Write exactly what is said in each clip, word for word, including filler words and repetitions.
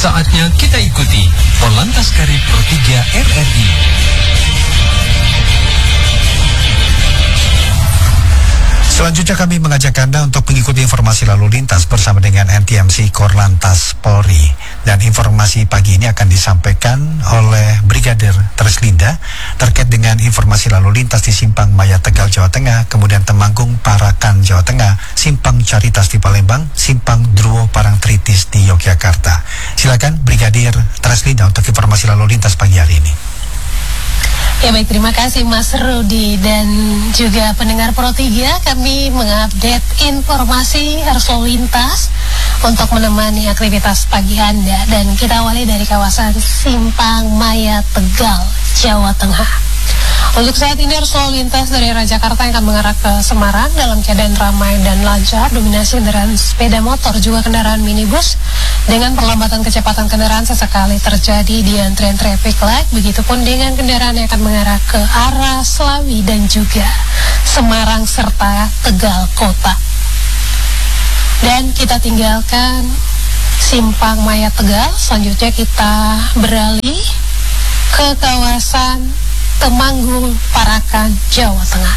Saatnya kita ikuti Polantas Karib Pro tiga R R I. Selanjutnya kami mengajak Anda untuk mengikuti informasi lalu lintas bersama dengan N T M C Korlantas Polri. Dan informasi pagi ini akan disampaikan oleh Brigadir Treslinda terkait dengan informasi lalu lintas di Simpang Maya Tegal, Jawa Tengah, kemudian Temanggung Parakan, Jawa Tengah, Simpang Caritas di Palembang, Simpang Druwo Parangtritis di Yogyakarta. Silakan Brigadir Treslinda untuk informasi lalu lintas pagi hari ini. Ya baik, terima kasih Mas Rudi dan juga pendengar Pro tiga. Kami mengupdate informasi arus lalu lintas untuk menemani aktivitas pagi Anda. Dan kita awali dari kawasan Simpang Maya Tegal, Jawa Tengah. Untuk saat ini arus lalu lintas dari arah Jakarta yang akan mengarah ke Semarang dalam keadaan ramai dan lancar. Dominasi kendaraan sepeda motor juga kendaraan minibus dengan perlambatan kecepatan kendaraan sesekali terjadi di antrian traffic light. Begitupun dengan kendaraan yang akan mengarah ke arah Slawi dan juga Semarang serta Tegal Kota. Dan kita tinggalkan Simpang Maya Tegal. Selanjutnya kita beralih ke kawasan Temanggung Parakan, Jawa Tengah.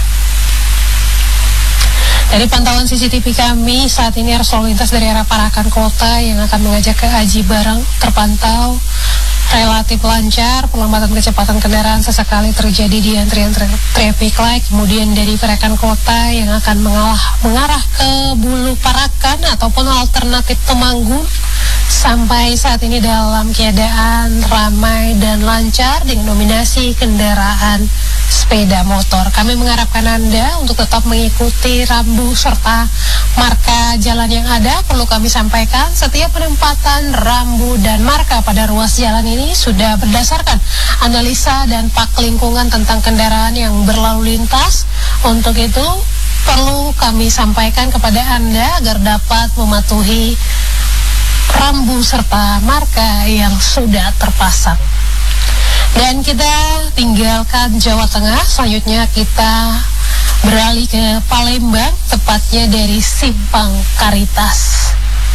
Dari pantauan C C T V kami, saat ini arus lalu lintas dari arah Parakan Kota yang akan mengajak ke Aji Barang terpantau relatif lancar. Perlambatan kecepatan kendaraan sesekali terjadi di antrian tra traffic light. Kemudian dari Parakan Kota yang akan mengalah, mengarah ke Bulu Parakan ataupun alternatif Temanggung sampai saat ini dalam keadaan ramai dan lancar dengan dominasi kendaraan sepeda motor. Kami mengharapkan Anda untuk tetap mengikuti rambu serta marka jalan yang ada. Perlu kami sampaikan, setiap penempatan rambu dan marka pada ruas jalan ini sudah berdasarkan analisa dan pak lingkungan tentang kendaraan yang berlalu lintas. Untuk itu perlu kami sampaikan kepada Anda agar dapat mematuhi rambu serta marka yang sudah terpasang. Dan kita tinggalkan Jawa Tengah. Selanjutnya kita beralih ke Palembang, tepatnya dari Simpang Caritas.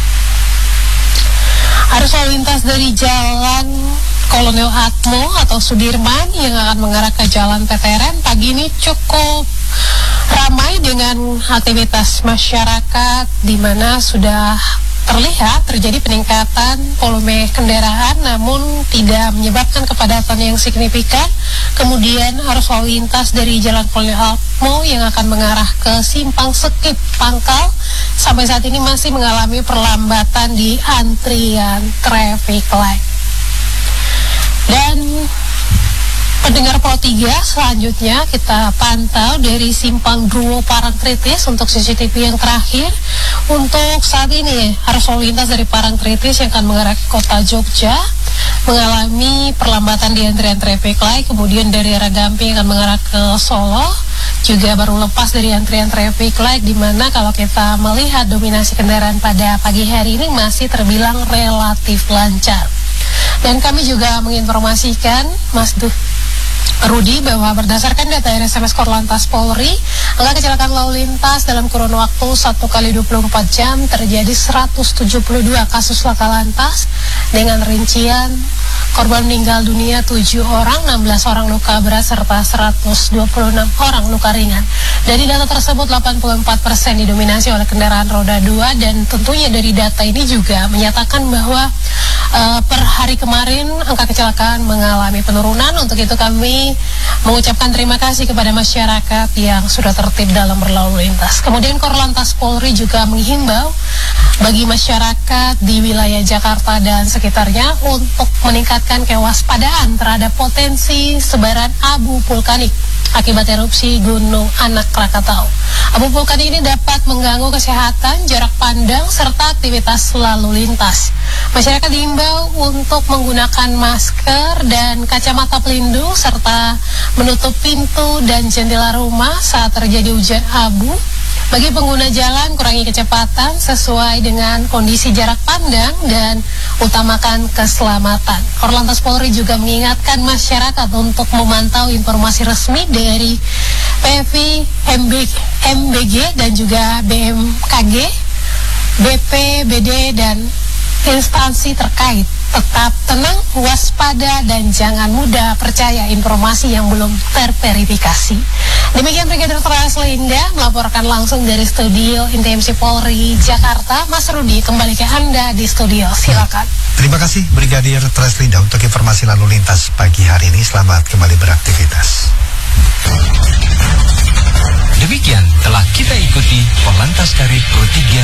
Arus lalu lintas dari jalan Kolonel Atmo atau Sudirman yang akan mengarah ke Jalan P T R N pagi ini cukup ramai dengan aktivitas masyarakat, di mana sudah terlihat terjadi peningkatan volume kendaraan namun tidak menyebabkan kepadatan yang signifikan. Kemudian arus lalu lintas dari Jalan Kolonel Atmo yang akan mengarah ke Simpang Sekip Pangkal sampai saat ini masih mengalami perlambatan di antrian traffic light. Dan pendengar Pro tiga, selanjutnya kita pantau dari Simpang Druwo Parangtritis untuk C C T V yang terakhir. Untuk saat ini arus lalu lintas dari Parangtritis yang akan mengarah ke kota Jogja mengalami perlambatan di antrian traffic light. Kemudian dari arah Gamping akan mengarah ke Solo juga baru lepas dari antrian traffic light, di mana kalau kita melihat dominasi kendaraan pada pagi hari ini masih terbilang relatif lancar. Dan kami juga menginformasikan Mas Duh Rudi bahwa berdasarkan data R S M S Korlantas Polri, angka kecelakaan lalu lintas dalam kurun waktu satu kali dua puluh empat jam terjadi seratus tujuh puluh dua kasus laka lantas dengan rincian korban meninggal dunia tujuh orang, enam belas orang luka berat serta seratus dua puluh enam orang luka ringan. Dari data tersebut delapan puluh empat persen didominasi oleh kendaraan roda dua, dan tentunya dari data ini juga menyatakan bahwa uh, per hari kemarin angka kecelakaan mengalami penurunan. Untuk itu kami mengucapkan terima kasih kepada masyarakat yang sudah tertib dalam berlalu lintas. Kemudian Korlantas Polri juga menghimbau bagi masyarakat di wilayah Jakarta dan sekitarnya untuk meningkatkan kewaspadaan terhadap potensi sebaran abu vulkanik akibat erupsi Gunung Anak Krakatau. Abu vulkanik ini dapat mengganggu kesehatan, jarak pandang, serta aktivitas lalu lintas. Masyarakat diimbau untuk menggunakan masker dan kacamata pelindung serta menutup pintu dan jendela rumah saat terjadi hujan abu. Bagi pengguna jalan, kurangi kecepatan sesuai dengan kondisi jarak pandang dan utamakan keselamatan. Korlantas Polri juga mengingatkan masyarakat untuk memantau informasi resmi dari P V, M B G dan juga B M K G, B P B D dan instansi terkait tetap tenang, waspada, dan jangan mudah percaya informasi yang belum terverifikasi. Demikian Brigadir Teras Linda melaporkan langsung dari studio N T M C Polri Jakarta. Mas Rudi, kembali ke Anda di studio, silakan. Terima kasih Brigadir Teras Linda untuk informasi lalu lintas pagi hari ini. Selamat kembali beraktivitas. Demikian telah kita ikuti Polantas Karib Pro tiga